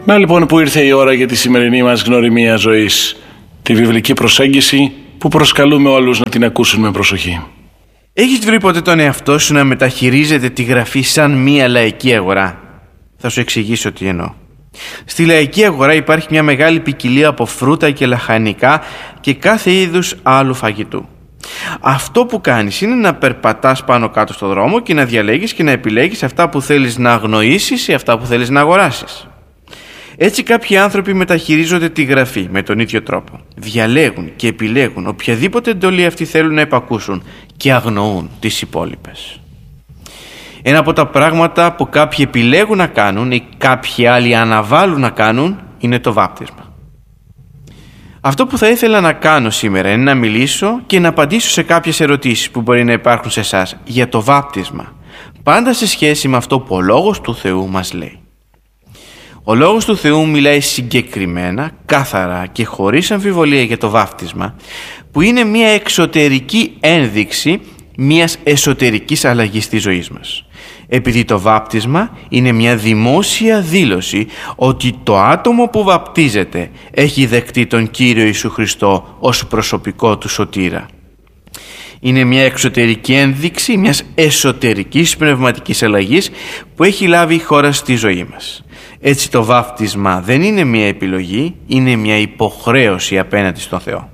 Να λοιπόν που ήρθε η ώρα για τη σημερινή μας γνωριμία ζωής, τη βιβλική προσέγγιση που προσκαλούμε όλους να την ακούσουν με προσοχή. Έχεις βρει ποτέ τον εαυτό σου να μεταχειρίζεται τη γραφή σαν μία λαϊκή αγορά? Θα σου εξηγήσω τι εννοώ. Στη λαϊκή αγορά υπάρχει μια μεγάλη ποικιλία από φρούτα και λαχανικά και κάθε είδους άλλου φαγητού. Αυτό που κάνεις είναι να περπατάς πάνω κάτω στο δρόμο και να διαλέγεις και να επιλέγεις αυτά που θέλεις να αγνοήσεις ή αυτά που θέλεις να αγοράσεις. Έτσι κάποιοι άνθρωποι μεταχειρίζονται τη γραφή με τον ίδιο τρόπο. Διαλέγουν και επιλέγουν οποιαδήποτε εντολή αυτοί θέλουν να υπακούσουν και αγνοούν τις υπόλοιπες. Ένα από τα πράγματα που κάποιοι επιλέγουν να κάνουν ή κάποιοι άλλοι αναβάλουν να κάνουν είναι το βάπτισμα. Αυτό που θα ήθελα να κάνω σήμερα είναι να μιλήσω και να απαντήσω σε κάποιες ερωτήσεις που μπορεί να υπάρχουν σε εσάς για το βάπτισμα, πάντα σε σχέση με αυτό που ο Λόγος του Θεού μας λέει. Ο Λόγος του Θεού μιλάει συγκεκριμένα, κάθαρα και χωρίς αμφιβολία για το βάπτισμα, που είναι μια εξωτερική ένδειξη μιας εσωτερικής αλλαγής της ζωής μας. Επειδή το βάπτισμα είναι μια δημόσια δήλωση ότι το άτομο που βαπτίζεται έχει δεκτεί τον Κύριο Ιησού Χριστό ως προσωπικό του σωτήρα. Είναι μια εξωτερική ένδειξη μιας εσωτερικής πνευματικής αλλαγής που έχει λάβει η χώρα στη ζωή μας. Έτσι το βάπτισμα δεν είναι μια επιλογή, είναι μια υποχρέωση απέναντι στον Θεό.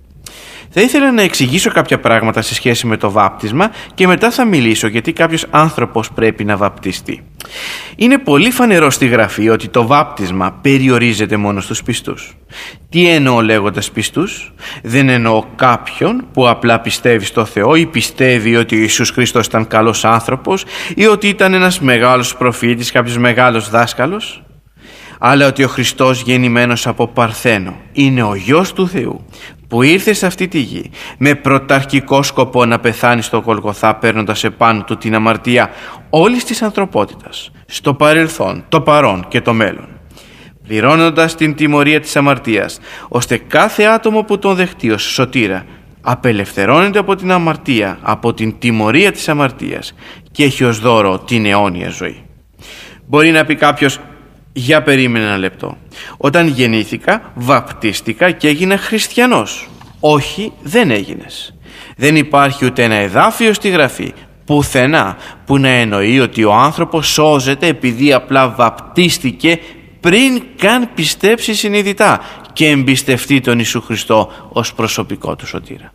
Θα ήθελα να εξηγήσω κάποια πράγματα σε σχέση με το βάπτισμα και μετά θα μιλήσω γιατί κάποιος άνθρωπος πρέπει να βαπτιστεί. Είναι πολύ φανερό στη Γραφή ότι το βάπτισμα περιορίζεται μόνο στους πιστούς. Τι εννοώ λέγοντας πιστούς? Δεν εννοώ κάποιον που απλά πιστεύει στο Θεό ή πιστεύει ότι ο Ιησούς Χριστός ήταν καλός άνθρωπος ή ότι ήταν ένας μεγάλος προφήτης, κάποιος μεγάλος δάσκαλος, αλλά ότι ο Χριστός γεννημένος από Παρθένο είναι ο Υιός του Θεού που ήρθε σε αυτή τη γη με πρωταρχικό σκοπό να πεθάνει στο Γολγοθά παίρνοντας επάνω του την αμαρτία όλης της ανθρωπότητας, στο παρελθόν, το παρόν και το μέλλον, πληρώνοντας την τιμωρία της αμαρτίας, ώστε κάθε άτομο που τον δεχτεί ως σωτήρα απελευθερώνεται από την αμαρτία, από την τιμωρία της αμαρτίας και έχει ως δώρο την αιώνια ζωή. Μπορεί να πει κάποιος, για περίμενε ένα λεπτό. Όταν γεννήθηκα, βαπτίστηκα και έγινα χριστιανός. Όχι, δεν έγινες. Δεν υπάρχει ούτε ένα εδάφιο στη Γραφή, πουθενά, που να εννοεί ότι ο άνθρωπος σώζεται επειδή απλά βαπτίστηκε πριν καν πιστέψει συνειδητά και εμπιστευτεί τον Ιησού Χριστό ως προσωπικό του σωτήρα.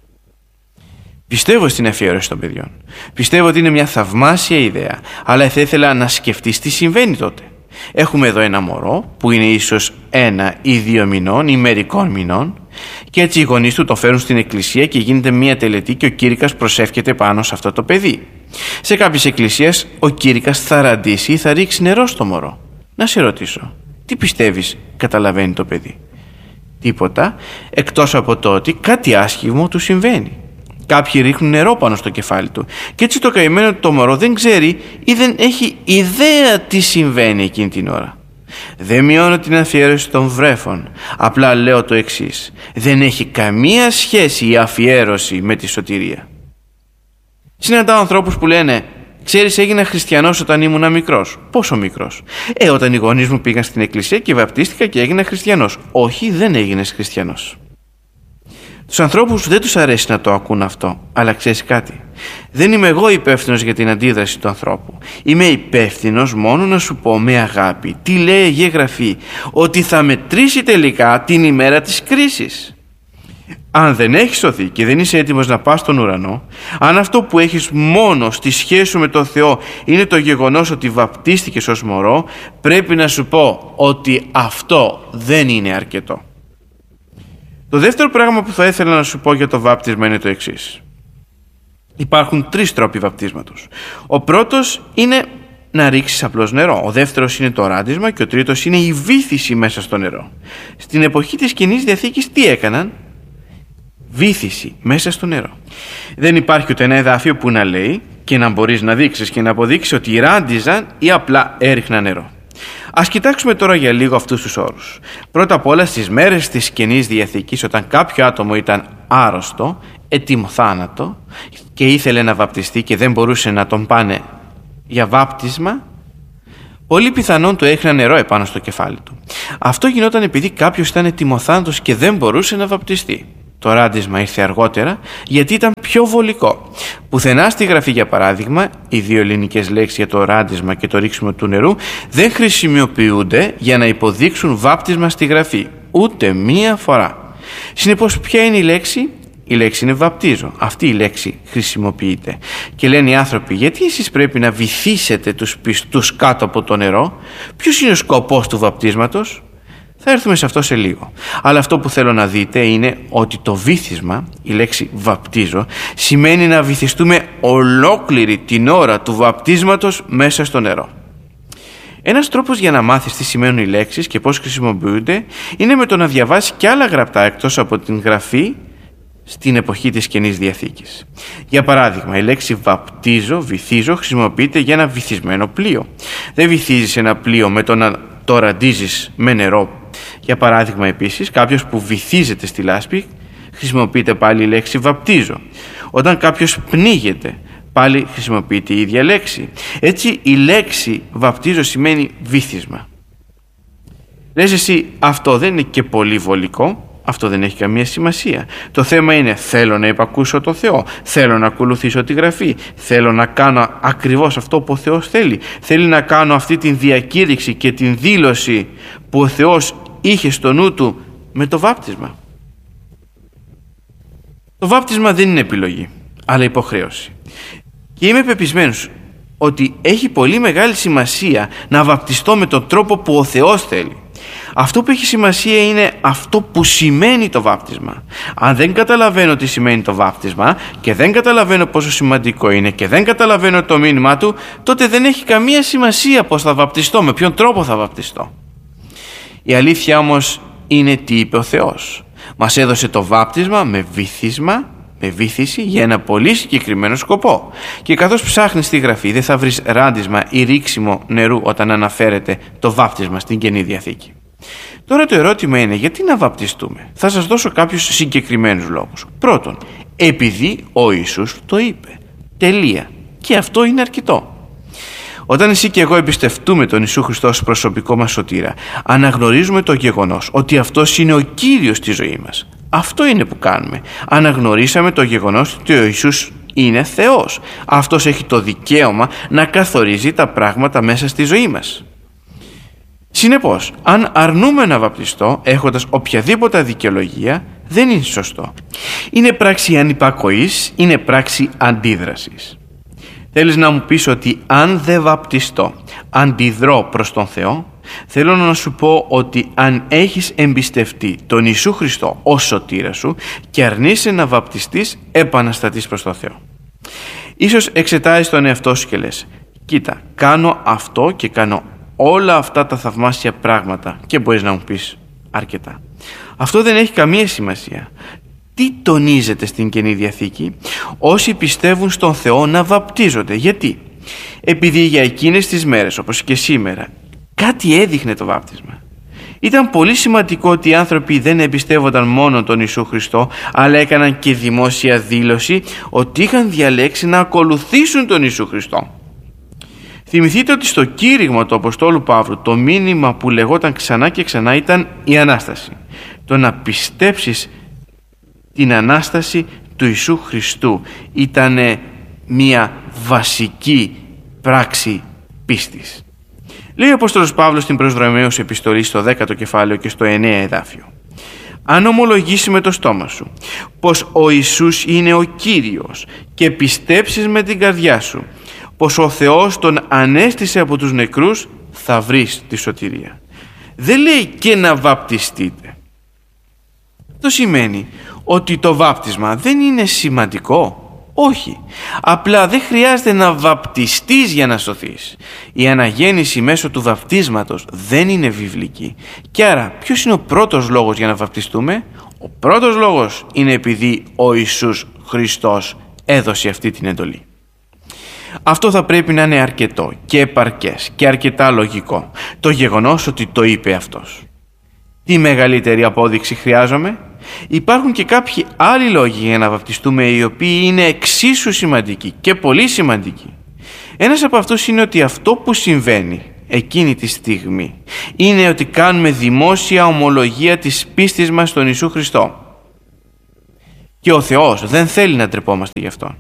Πιστεύω στην αφιέρωση των παιδιών. Πιστεύω ότι είναι μια θαυμάσια ιδέα, αλλά θα ήθελα να σκεφτείς τι συμβαίνει τότε. Έχουμε εδώ ένα μωρό που είναι ίσως 1 ή 2 μηνών ή μερικών μηνών και έτσι οι γονείς του το φέρουν στην εκκλησία και γίνεται μια τελετή και ο κήρυκας προσεύχεται πάνω σε αυτό το παιδί. Σε κάποιες εκκλησίες ο κήρυκας θα ραντίσει ή θα ρίξει νερό στο μωρό. Να σε ρωτήσω, τι πιστεύεις καταλαβαίνει το παιδί? Τίποτα, εκτός από το ότι κάτι άσχημο του συμβαίνει. Κάποιοι ρίχνουν νερό πάνω στο κεφάλι του και έτσι το καημένο το μωρό δεν ξέρει ή δεν έχει ιδέα τι συμβαίνει εκείνη την ώρα. Δεν μειώνω την αφιέρωση των βρέφων, απλά λέω το εξής: δεν έχει καμία σχέση η αφιέρωση με τη σωτηρία. Συναντάω ανθρώπους που λένε, ξέρεις, έγινα χριστιανός όταν ήμουν μικρός. Πόσο μικρός? Όταν οι γονείς μου πήγαν στην εκκλησία και βαπτίστηκα και έγινα χριστιανός. Όχι, δεν έγινες χριστιανός. Τους ανθρώπους δεν τους αρέσει να το ακούν αυτό, αλλά ξέρεις κάτι? Δεν είμαι εγώ υπεύθυνος για την αντίδραση του ανθρώπου. Είμαι υπεύθυνος μόνο να σου πω με αγάπη τι λέει η Αγία Γραφή, ότι θα μετρήσει τελικά την ημέρα της κρίσης. Αν δεν έχεις σωθεί και δεν είσαι έτοιμος να πας στον ουρανό, αν αυτό που έχεις μόνο στη σχέση σου με τον Θεό είναι το γεγονός ότι βαπτίστηκες ως μωρό, πρέπει να σου πω ότι αυτό δεν είναι αρκετό. Το δεύτερο πράγμα που θα ήθελα να σου πω για το βάπτισμα είναι το εξής. Υπάρχουν 3 τρόποι βαπτίσματος. Ο πρώτος είναι να ρίξεις απλώς νερό. Ο δεύτερος είναι το ράντισμα και ο τρίτος είναι η βύθιση μέσα στο νερό. Στην εποχή της Καινής Διαθήκης τι έκαναν? Βύθιση μέσα στο νερό. Δεν υπάρχει ούτε ένα εδάφιο που να λέει και να μπορείς να δείξεις και να αποδείξεις ότι ράντιζαν ή απλά έριχναν νερό. Ας κοιτάξουμε τώρα για λίγο αυτούς τους όρους. Πρώτα απ' όλα, στις μέρες της Καινής Διαθήκης, όταν κάποιο άτομο ήταν άρρωστο, έτοιμο θάνατο και ήθελε να βαπτιστεί και δεν μπορούσε να τον πάνε για βάπτισμα, Πολύ πιθανόν του έριχναν νερό επάνω στο κεφάλι του. Αυτό γινόταν επειδή κάποιος ήταν ετοιμοθάνατος και δεν μπορούσε να βαπτιστεί. Το ράντισμα ήρθε αργότερα γιατί ήταν πιο βολικό. Πουθενά στη Γραφή, για παράδειγμα, οι δύο ελληνικές λέξεις για το ράντισμα και το ρίξιμο του νερού δεν χρησιμοποιούνται για να υποδείξουν βάπτισμα στη Γραφή, ούτε μία φορά. Συνεπώς, ποια είναι η λέξη? Η λέξη είναι βαπτίζω. Αυτή η λέξη χρησιμοποιείται. Και λένε οι άνθρωποι, γιατί εσείς πρέπει να βυθίσετε τους πιστούς κάτω από το νερό? Ποιος είναι ο σκοπός του βαπτίσματος? Θα έρθουμε σε αυτό σε λίγο. Αλλά αυτό που θέλω να δείτε είναι ότι το βύθισμα, η λέξη βαπτίζω, σημαίνει να βυθιστούμε ολόκληρη την ώρα του βαπτίσματος μέσα στο νερό. Ένας τρόπος για να μάθεις τι σημαίνουν οι λέξεις και πώς χρησιμοποιούνται είναι με το να διαβάσεις και άλλα γραπτά εκτός από την Γραφή στην εποχή της Καινής Διαθήκης. Για παράδειγμα, η λέξη βαπτίζω, βυθίζω, χρησιμοποιείται για ένα βυθισμένο πλοίο. Δεν βυθίζεις ένα πλοίο με το να το ραντίζεις με νερό. Για παράδειγμα, επίσης, κάποιος που βυθίζεται στη λάσπη, χρησιμοποιείται πάλι η λέξη βαπτίζω. Όταν κάποιος πνίγεται, πάλι χρησιμοποιείται η ίδια λέξη. Έτσι, η λέξη βαπτίζω σημαίνει βύθισμα. Λες εσύ, αυτό δεν είναι και πολύ βολικό? Αυτό δεν έχει καμία σημασία. Το θέμα είναι, θέλω να υπακούσω το Θεό, θέλω να ακολουθήσω τη Γραφή, θέλω να κάνω ακριβώς αυτό που ο Θεός θέλει. Θέλει να κάνω αυτή την διακήρυξη και την δήλωση που ο Θεός είχε στο νου του με το βάπτισμα. Το βάπτισμα δεν είναι επιλογή, αλλά υποχρέωση. Και είμαι πεπισμένος ότι έχει πολύ μεγάλη σημασία να βαπτιστώ με τον τρόπο που ο Θεός θέλει. Αυτό που έχει σημασία είναι αυτό που σημαίνει το βάπτισμα. Αν δεν καταλαβαίνω τι σημαίνει το βάπτισμα και δεν καταλαβαίνω πόσο σημαντικό είναι και δεν καταλαβαίνω το μήνυμά του, τότε δεν έχει καμία σημασία πώς θα βαπτιστώ, με ποιον τρόπο θα βαπτιστώ. Η αλήθεια όμως είναι τι είπε ο Θεός. Μας έδωσε το βάπτισμα με βύθιση για ένα πολύ συγκεκριμένο σκοπό. Και καθώς ψάχνεις στη Γραφή δεν θα βρεις ράντισμα ή ρίξιμο νερού όταν αναφέρεται το βάπτισμα στην Καινή Διαθήκη. Τώρα το ερώτημα είναι, γιατί να βαπτιστούμε? Θα σας δώσω κάποιους συγκεκριμένους λόγους. Πρώτον, επειδή ο Ιησούς το είπε. Τελεία. Και αυτό είναι αρκετό. Όταν εσύ και εγώ εμπιστευτούμε τον Ιησού Χριστό ως προσωπικό μας σωτήρα, αναγνωρίζουμε το γεγονός ότι αυτός είναι ο Κύριος στη ζωή μας. Αυτό είναι που κάνουμε. Αναγνωρίσαμε το γεγονός ότι ο Ιησούς είναι Θεός. Αυτός έχει το δικαίωμα να καθορίζει τα πράγματα μέσα στη ζωή μας. Συνεπώς, αν αρνούμε να βαπτιστώ έχοντας οποιαδήποτε δικαιολογία, δεν είναι σωστό. Είναι πράξη ανυπακοής, είναι πράξη αντίδρασης. Θέλεις να μου πεις ότι αν δεν βαπτιστώ, αντιδρώ προς τον Θεό? Θέλω να σου πω ότι αν έχεις εμπιστευτεί τον Ιησού Χριστό ως σωτήρα σου και αρνείσαι να βαπτιστείς, επαναστατείς προς τον Θεό. Ίσως εξετάζεις τον εαυτό σου και λες, κοίτα, κάνω αυτό και κάνω όλα αυτά τα θαυμάσια πράγματα, και μπορείς να μου πεις αρκετά. Αυτό δεν έχει καμία σημασία. Τι τονίζεται στην Καινή Διαθήκη? Όσοι πιστεύουν στον Θεό να βαπτίζονται. Γιατί? Επειδή για εκείνες τις μέρες, όπως και σήμερα, κάτι έδειχνε το βάπτισμα. Ήταν πολύ σημαντικό ότι οι άνθρωποι δεν εμπιστεύονταν μόνο τον Ιησού Χριστό, αλλά έκαναν και δημόσια δήλωση ότι είχαν διαλέξει να ακολουθήσουν τον Ιησού Χριστό. Θυμηθείτε ότι στο κήρυγμα του Αποστόλου Παύλου το μήνυμα που λεγόταν ξανά και ξανά ήταν η Ανάσταση. Το να πιστέψεις την Ανάσταση του Ιησού Χριστού ήταν μια βασική πράξη πίστης. Λέει ο Απόστολος Παύλος στην προς Ρωμαίους επιστολή στο 10ο κεφάλαιο και στο 9 εδάφιο. Αν ομολογήσεις με το στόμα σου πως ο Ιησούς είναι ο Κύριος και πιστέψεις με την καρδιά σου πως ο Θεός τον ανέστησε από τους νεκρούς, θα βρεις τη σωτηρία. Δεν λέει και να βαπτιστείτε. Αυτό σημαίνει ότι το βάπτισμα δεν είναι σημαντικό. Όχι. Απλά δεν χρειάζεται να βαπτιστείς για να σωθείς. Η αναγέννηση μέσω του βαπτίσματος δεν είναι βιβλική. Και άρα ποιος είναι ο πρώτος λόγος για να βαπτιστούμε? Ο πρώτος λόγος είναι επειδή ο Ιησούς Χριστός έδωσε αυτή την εντολή. Αυτό θα πρέπει να είναι αρκετό και επαρκές και αρκετά λογικό. Το γεγονός ότι το είπε αυτός. Τι μεγαλύτερη απόδειξη χρειάζομαι? Υπάρχουν και κάποιοι άλλοι λόγοι για να βαπτιστούμε, οι οποίοι είναι εξίσου σημαντικοί και πολύ σημαντικοί. Ένας από αυτούς είναι ότι αυτό που συμβαίνει εκείνη τη στιγμή είναι ότι κάνουμε δημόσια ομολογία της πίστης μας στον Ιησού Χριστό. Και ο Θεός δεν θέλει να ντρεπόμαστε γι' αυτό.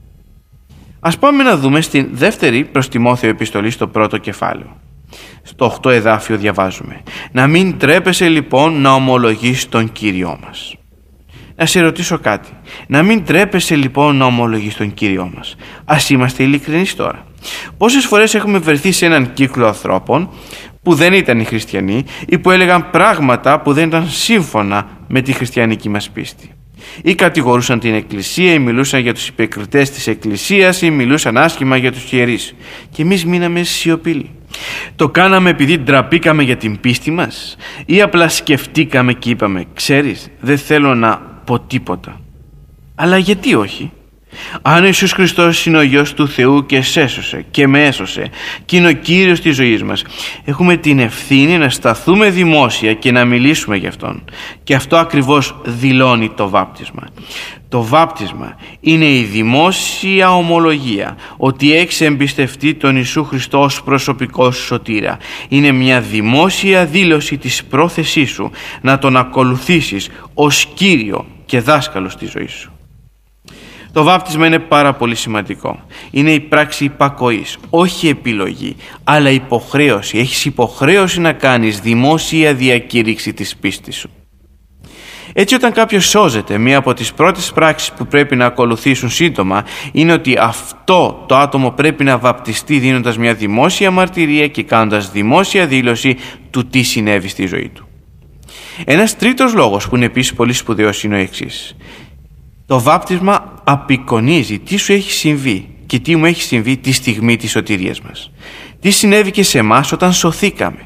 Ας πάμε να δούμε στην δεύτερη προς Τιμόθεο επιστολή στο πρώτο κεφάλαιο. Στο 8 εδάφιο διαβάζουμε: «Να μην τρέπεσαι λοιπόν να ομολογείς τον Κύριό μας». Να σε ρωτήσω κάτι. Να μην τρέπεσαι λοιπόν να ομολογείς τον Κύριό μας. Ας είμαστε ειλικρινείς τώρα. Πόσες φορές έχουμε βρεθεί σε έναν κύκλο ανθρώπων που δεν ήταν οι χριστιανοί ή που έλεγαν πράγματα που δεν ήταν σύμφωνα με τη χριστιανική μας πίστη? Ή κατηγορούσαν την Εκκλησία, ή μιλούσαν για τους υπεκριτές της Εκκλησίας, ή μιλούσαν άσχημα για τους ιερείς. Και εμείς μείναμε σιωπηλοί. Το κάναμε επειδή ντραπήκαμε για την πίστη μας, ή απλά σκεφτήκαμε και είπαμε: «Ξέρεις, δεν θέλω να πω τίποτα». Αλλά γιατί όχι? Αν ο Ιησούς Χριστός είναι ο Υιός του Θεού και σε έσωσε και με έσωσε και είναι ο Κύριος της ζωής μας, έχουμε την ευθύνη να σταθούμε δημόσια και να μιλήσουμε γι' Αυτόν. Και αυτό ακριβώς δηλώνει το βάπτισμα. Το βάπτισμα είναι η δημόσια ομολογία ότι έχεις εμπιστευτεί τον Ιησού Χριστό ως προσωπικό σου σωτήρα. Είναι μια δημόσια δήλωση της πρόθεσής σου να Τον ακολουθήσεις ως Κύριο και δάσκαλο στη ζωή σου. Το βάπτισμα είναι πάρα πολύ σημαντικό. Είναι η πράξη υπακοής, όχι επιλογή, αλλά υποχρέωση. Έχεις υποχρέωση να κάνεις δημόσια διακήρυξη της πίστης σου. Έτσι, όταν κάποιος σώζεται, μία από τις πρώτες πράξεις που πρέπει να ακολουθήσουν σύντομα είναι ότι αυτό το άτομο πρέπει να βαπτιστεί δίνοντας μια δημόσια μαρτυρία και κάνοντας δημόσια δήλωση του τι συνέβη στη ζωή του. Ένας τρίτος λόγος που είναι επίσης πολύ σπουδαίος είναι ο εξής. Το βάπτισμα απεικονίζει τι σου έχει συμβεί και τι μου έχει συμβεί τη στιγμή της σωτηρίας μας. Τι συνέβη και σε εμάς όταν σωθήκαμε.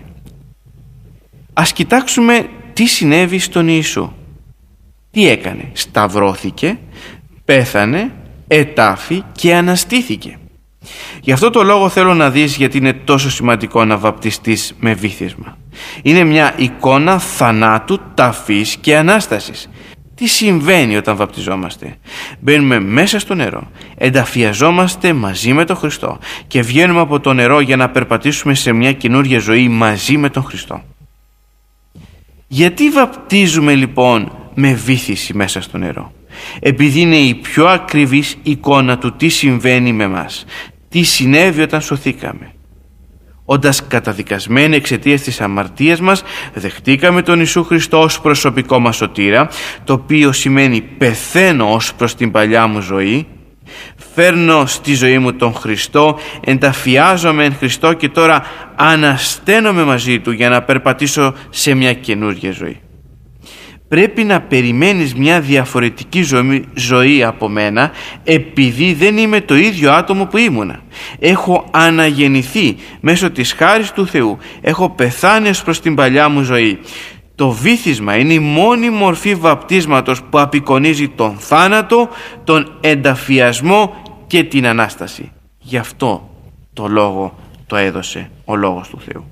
Ας κοιτάξουμε τι συνέβη στον Ιησού. Τι έκανε? Σταυρώθηκε, πέθανε, ετάφη και αναστήθηκε. Γι' αυτό το λόγο θέλω να δεις γιατί είναι τόσο σημαντικό να βαπτιστείς με βύθισμα. Είναι μια εικόνα θανάτου, ταφής και ανάστασης. Τι συμβαίνει όταν βαπτιζόμαστε? Μπαίνουμε μέσα στο νερό, ενταφιαζόμαστε μαζί με τον Χριστό και βγαίνουμε από το νερό για να περπατήσουμε σε μια καινούργια ζωή μαζί με τον Χριστό. Γιατί βαπτίζουμε λοιπόν με βύθιση μέσα στο νερό? Επειδή είναι η πιο ακριβής εικόνα του τι συμβαίνει με μας, τι συνέβη όταν σωθήκαμε. Όντας καταδικασμένοι εξαιτίας της αμαρτίας μας, δεχτήκαμε τον Ιησού Χριστό ως προσωπικό μας σωτήρα, το οποίο σημαίνει πεθαίνω ως προς την παλιά μου ζωή, φέρνω στη ζωή μου τον Χριστό, ενταφιάζομαι εν Χριστό και τώρα ανασταίνομαι μαζί Του για να περπατήσω σε μια καινούργια ζωή. Πρέπει να περιμένεις μια διαφορετική ζωή από μένα, επειδή δεν είμαι το ίδιο άτομο που ήμουνα. Έχω αναγεννηθεί μέσω της χάρης του Θεού. Έχω πεθάνει ως προς την παλιά μου ζωή. Το βύθισμα είναι η μόνη μορφή βαπτίσματος που απεικονίζει τον θάνατο, τον ενταφιασμό και την Ανάσταση. Γι' αυτό το λόγο το έδωσε ο Λόγος του Θεού.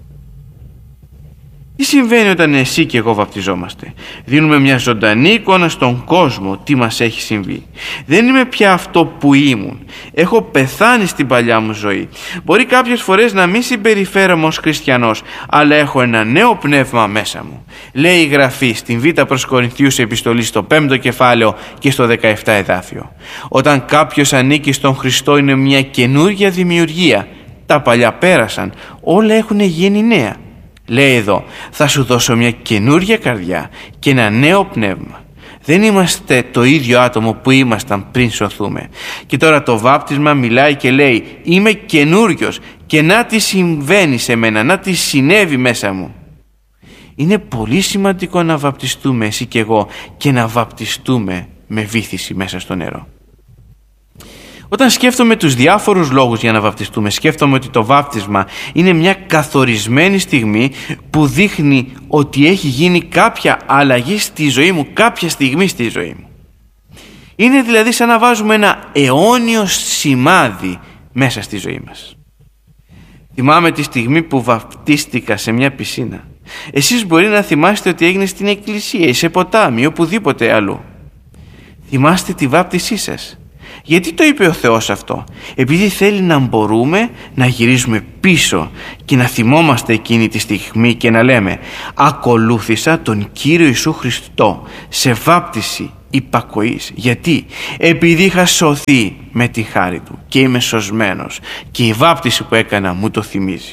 Τι συμβαίνει όταν εσύ και εγώ βαπτιζόμαστε? Δίνουμε μια ζωντανή εικόνα στον κόσμο τι μας έχει συμβεί. Δεν είμαι πια αυτό που ήμουν. Έχω πεθάνει στην παλιά μου ζωή. Μπορεί κάποιες φορές να μην συμπεριφέρομαι ως χριστιανός, αλλά έχω ένα νέο πνεύμα μέσα μου. Λέει η Γραφή στην Β' προς Κορινθίους επιστολή στο 5ο κεφάλαιο και στο 17 εδάφιο. Όταν κάποιος ανήκει στον Χριστό είναι μια καινούργια δημιουργία. Τα παλιά πέρασαν, όλα έχουν γίνει νέα. Λέει εδώ, θα σου δώσω μια καινούργια καρδιά και ένα νέο πνεύμα. Δεν είμαστε το ίδιο άτομο που ήμασταν πριν σωθούμε. Και τώρα το βάπτισμα μιλάει και λέει, είμαι καινούριος και να τι συμβαίνει σε μένα, να τι συνέβη μέσα μου. Είναι πολύ σημαντικό να βαπτιστούμε εσύ και εγώ και να βαπτιστούμε με βύθιση μέσα στο νερό. Όταν σκέφτομαι τους διάφορους λόγους για να βαπτιστούμε, σκέφτομαι ότι το βάπτισμα είναι μια καθορισμένη στιγμή που δείχνει ότι έχει γίνει κάποια αλλαγή στη ζωή μου, κάποια στιγμή στη ζωή μου. Είναι δηλαδή σαν να βάζουμε ένα αιώνιο σημάδι μέσα στη ζωή μας. Θυμάμαι τη στιγμή που βαπτίστηκα σε μια πισίνα. Εσείς μπορεί να θυμάστε ότι έγινε στην εκκλησία ή σε ποτάμι, οπουδήποτε αλλού. Θυμάστε τη βάπτισή σας. Γιατί το είπε ο Θεός αυτό? Επειδή θέλει να μπορούμε να γυρίζουμε πίσω και να θυμόμαστε εκείνη τη στιγμή και να λέμε «Ακολούθησα τον Κύριο Ιησού Χριστό σε βάπτιση υπακοής». Γιατί? Επειδή είχα σωθεί με τη χάρη Του και είμαι σωσμένος και η βάπτιση που έκανα μου το θυμίζει.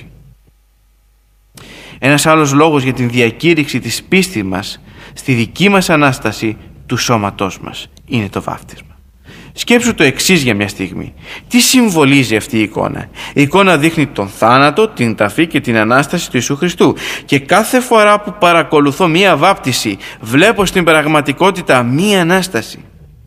Ένας άλλος λόγος για την διακήρυξη της πίστης μας στη δική μας Ανάσταση του σώματός μας είναι το βάπτισμα. Σκέψου το εξής για μια στιγμή. Τι συμβολίζει αυτή η εικόνα? Η εικόνα δείχνει τον θάνατο, την ταφή και την Ανάσταση του Ιησού Χριστού. Και κάθε φορά που παρακολουθώ μία βάπτιση, βλέπω στην πραγματικότητα μία Ανάσταση.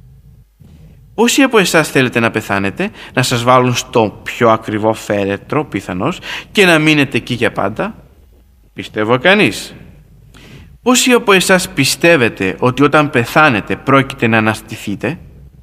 Πόσοι από εσάς θέλετε να πεθάνετε, να σας βάλουν στο πιο ακριβό φέρετρο πιθανώς και να μείνετε εκεί για πάντα? Πιστεύω κανείς. Πόσοι από εσάς πιστεύετε ότι όταν πεθάνετε πρόκειται να αναστηθείτε?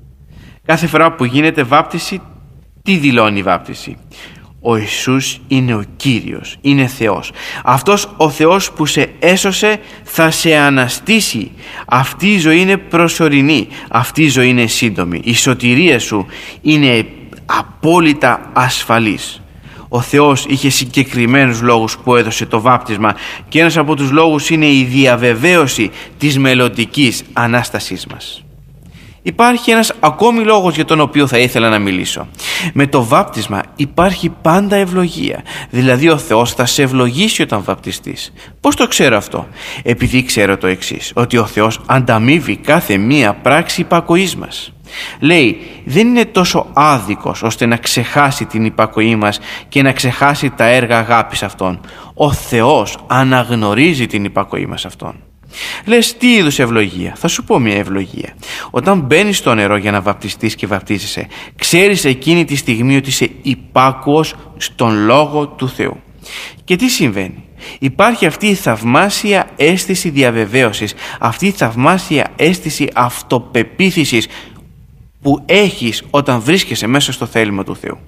Κάθε φορά που γίνεται βάπτιση, τι δηλώνει η βάπτιση? Ο Ιησούς είναι ο Κύριος, είναι Θεός. Αυτός ο Θεός που σε έσωσε θα σε αναστήσει. Αυτή η ζωή είναι προσωρινή, αυτή η ζωή είναι σύντομη. Η σωτηρία σου είναι απόλυτα ασφαλής. Ο Θεός είχε συγκεκριμένους λόγους που έδωσε το βάπτισμα και ένας από τους λόγους είναι η διαβεβαίωση της μελλοντικής Ανάστασής μας. Υπάρχει ένας ακόμη λόγος για τον οποίο θα ήθελα να μιλήσω. Με το βάπτισμα υπάρχει πάντα ευλογία. Δηλαδή ο Θεός θα σε ευλογήσει όταν βαπτιστείς. Πώς το ξέρω αυτό? Επειδή ξέρω το εξής, ότι ο Θεός ανταμείβει κάθε μία πράξη υπακοής μας. Λέει, δεν είναι τόσο άδικος ώστε να ξεχάσει την υπακοή μας και να ξεχάσει τα έργα αγάπης Αυτόν. Ο Θεός αναγνωρίζει την υπακοή μας Αυτόν. Λες, τι είδους ευλογία? Θα σου πω μια ευλογία. Όταν μπαίνεις στο νερό για να βαπτιστείς και βαπτίζεσαι, ξέρεις εκείνη τη στιγμή ότι είσαι υπάκουος στον Λόγο του Θεού. Και τι συμβαίνει? Υπάρχει αυτή η θαυμάσια αίσθηση διαβεβαίωσης, αυτή η θαυμάσια αίσθηση αυτοπεποίθησης που έχεις όταν βρίσκεσαι μέσα στο θέλημα του Θεού.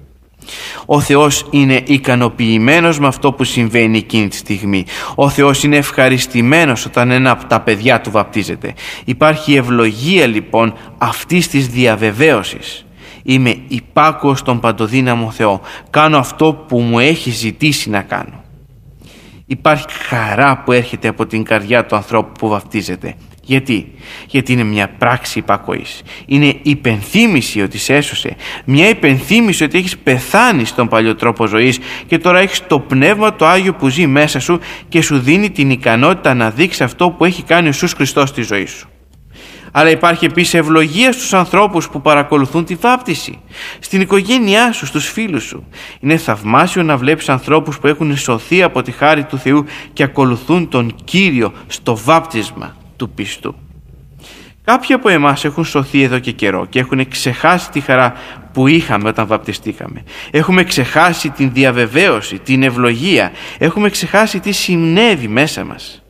Ο Θεός είναι ικανοποιημένος με αυτό που συμβαίνει εκείνη τη στιγμή. Ο Θεός είναι ευχαριστημένος όταν ένα από τα παιδιά του βαπτίζεται. Υπάρχει ευλογία λοιπόν αυτής της διαβεβαίωσης. Είμαι υπάκουος στον παντοδύναμο Θεό. Κάνω αυτό που μου έχει ζητήσει να κάνω. Υπάρχει χαρά που έρχεται από την καρδιά του ανθρώπου που βαπτίζεται. Γιατί? Γιατί είναι μια πράξη υπακοής. Είναι υπενθύμηση ότι σε έσωσε. Μια υπενθύμηση ότι έχεις πεθάνει στον παλιό τρόπο ζωής και τώρα έχεις το Πνεύμα το Άγιο που ζει μέσα σου και σου δίνει την ικανότητα να δείξεις αυτό που έχει κάνει ο Ιησούς Χριστός στη ζωή σου. Αλλά υπάρχει επίσης ευλογία στους ανθρώπους που παρακολουθούν τη βάπτιση, στην οικογένειά σου, στους φίλους σου. Είναι θαυμάσιο να βλέπεις ανθρώπους που έχουν σωθεί από τη χάρη του Θεού και ακολουθούν τον Κύριο στο βάπτισμα του πιστού. Κάποιοι από εμάς έχουν σωθεί εδώ και καιρό και έχουν ξεχάσει τη χαρά που είχαμε όταν βαπτιστήκαμε. Έχουμε ξεχάσει την διαβεβαίωση, την ευλογία. Έχουμε ξεχάσει τι συνέβη μέσα μας.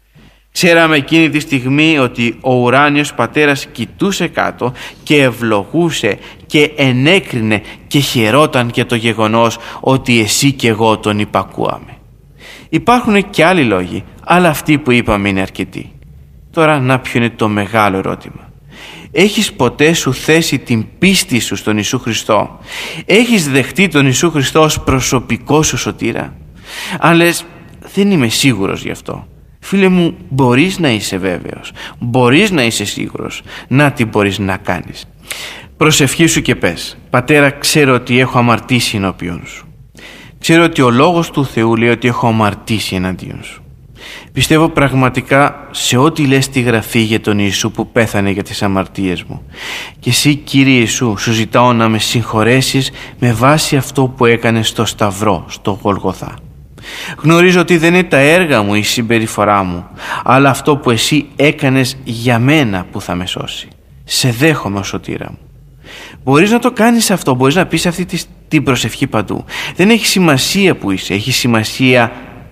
Ξέραμε εκείνη τη στιγμή ότι ο ουράνιος Πατέρας κοιτούσε κάτω και ευλογούσε και ενέκρινε και χαιρόταν για το γεγονός ότι εσύ και εγώ τον υπακούαμε. Υπάρχουν και άλλοι λόγοι, αλλά αυτοί που είπαμε είναι αρκετοί. Τώρα να ποιο είναι το μεγάλο ερώτημα. Έχεις ποτέ σου θέσει την πίστη σου στον Ιησού Χριστό? Έχεις δεχτεί τον Ιησού Χριστό ως προσωπικό σου σωτήρα? Αν λες, δεν είμαι σίγουρος γι' αυτό. Φίλε μου, μπορείς να είσαι βέβαιος. Μπορείς να είσαι σίγουρος. Να τι μπορείς να κάνεις. Προσευχήσου και πες, Πατέρα, ξέρω ότι έχω αμαρτήσει ενώπιον σου. Ξέρω ότι ο Λόγος του Θεού λέει ότι έχω αμαρτήσει εναντίον σου. Πιστεύω πραγματικά σε ό,τι λες στη Γραφή για τον Ιησού που πέθανε για τις αμαρτίες μου. Και εσύ, Κύριε Ιησού, σου ζητάω να με συγχωρέσεις με βάση αυτό που έκανες στο Σταυρό, στο Γολγοθά. Γνωρίζω ότι δεν είναι τα έργα μου η συμπεριφορά μου, αλλά αυτό που εσύ έκανες για μένα που θα με σώσει. Σε δέχομαι ως σωτήρα μου. Μπορείς να το κάνεις αυτό, μπορείς να πεις αυτή την προσευχή παντού. Δεν έχει σημασία που είσαι, έχει σημασία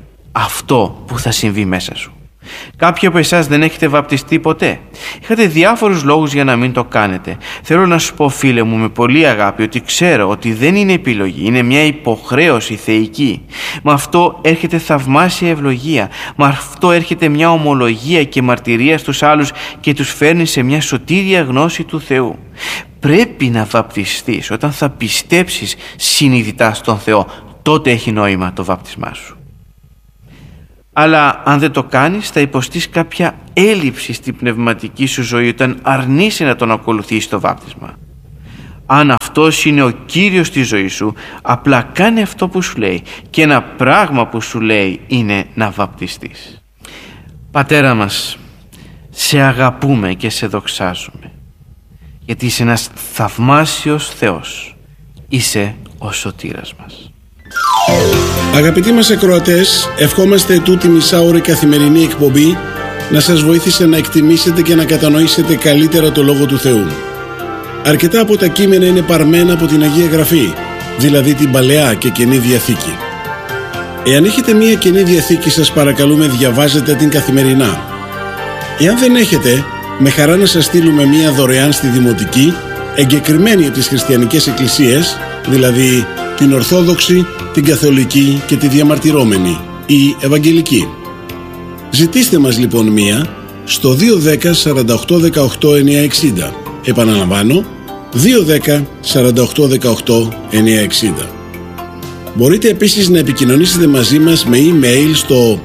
αυτό που θα συμβεί μέσα σου. Κάποιοι από εσάς δεν έχετε βαπτιστεί ποτέ. Είχατε διάφορους λόγους για να μην το κάνετε. Θέλω να σου πω, φίλε μου, με πολύ αγάπη, ότι ξέρω ότι δεν είναι επιλογή, είναι μια υποχρέωση θεϊκή. Με αυτό έρχεται θαυμάσια ευλογία. Με αυτό έρχεται μια ομολογία και μαρτυρία στους άλλους και τους φέρνει σε μια σωτήρια γνώση του Θεού. πρέπει να βαπτιστείς, όταν θα πιστέψεις συνειδητά στον Θεό, τότε έχει νόημα το βάπτισμά σου. Αλλά αν δεν το κάνεις, θα υποστείς κάποια έλλειψη στην πνευματική σου ζωή όταν αρνείσαι να τον ακολουθείς το βάπτισμα. Αν αυτός είναι ο Κύριος της ζωής σου, απλά κάνε αυτό που σου λέει, και ένα πράγμα που σου λέει είναι να βαπτιστείς. Πατέρα μας, σε αγαπούμε και σε δοξάζουμε, γιατί είσαι ένας θαυμάσιος Θεός. Είσαι ο σωτήρας μας. Αγαπητοί μας ακροατές, ευχόμαστε τούτη μισάωρη καθημερινή εκπομπή να σας βοήθησε να εκτιμήσετε και να κατανοήσετε καλύτερα το Λόγο του Θεού. Αρκετά από τα κείμενα είναι παρμένα από την Αγία Γραφή, δηλαδή την Παλαιά και Καινή Διαθήκη. Εάν έχετε μία Καινή Διαθήκη, σας παρακαλούμε διαβάζετε την καθημερινά. Εάν δεν έχετε, με χαρά να σας στείλουμε μία δωρεάν στη Δημοτική, εγκεκριμένη από τις χριστιανικές εκκλησίες, δηλαδή την Ορθόδοξη, την Καθολική και τη Διαμαρτυρόμενη ή Ευαγγελική. Ζητήστε μας λοιπόν μία στο 210 48 18 960. Επαναλαμβάνω, 210 48 18 960. Μπορείτε επίσης να επικοινωνήσετε μαζί μας με email στο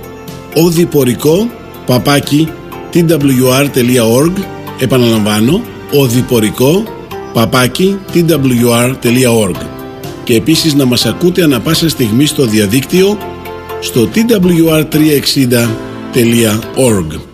odiporiko@twr.org. Επαναλαμβάνω, odiporiko@twr.org. Και επίσης να μας ακούτε ανα πάσα στιγμή στο διαδίκτυο στο twr360.org.